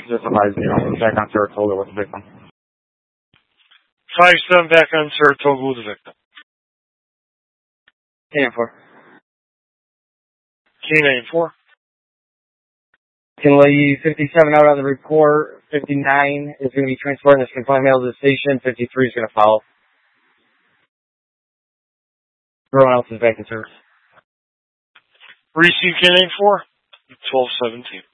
just a 5-0. Back on Saratoga with the victim. 5-7 back on Saratoga with the victim. Canine 4. Canine 4. Can lay 57 out on the report. 59 is going to be transporting this confined male to the station. 53 is going to follow. Everyone else is back in service. Receive Canine 4. 12-17.